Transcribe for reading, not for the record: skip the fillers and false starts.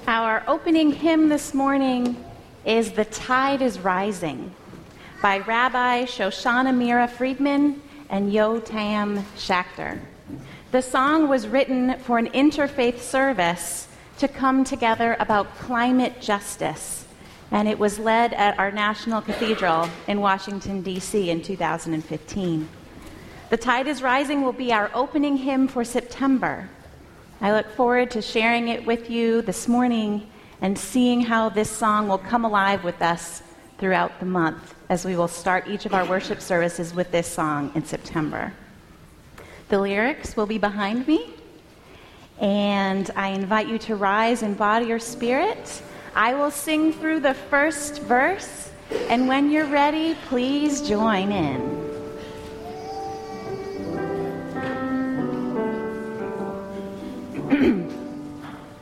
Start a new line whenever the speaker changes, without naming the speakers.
Our opening hymn this morning is "The Tide is Rising" by Rabbi Shoshana Mira Friedman and Yotam Schachter. The song was written for an interfaith service to come together about climate justice, and it was led at our National Cathedral in Washington, D.C. in 2015. "The Tide is Rising" will be our opening hymn for September. I look forward to sharing it with you this morning and seeing how this song will come alive with us throughout the month as we will start each of our worship services with this song in September. The lyrics will be behind me, and I invite you to rise in body or spirit. I will sing through the first verse, and when you're ready, please join in.